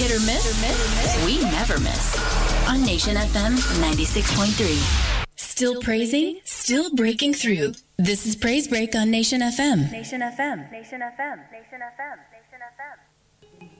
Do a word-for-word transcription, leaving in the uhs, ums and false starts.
Hit or miss? We never miss. On Nation F M ninety-six point three. Still praising, still breaking through. This is Praise Break on Nation F M. Nation F M. Nation F M. Nation F M. Nation F M.